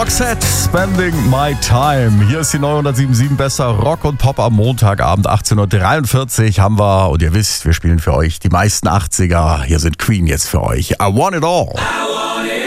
Roxette, Spending My Time. Hier ist die neue 107.7 Besser Rock und Pop am Montagabend 18.43 Uhr haben wir. Und ihr wisst, wir spielen für euch die meisten 80er. Hier sind Queen jetzt für euch. I Want It All.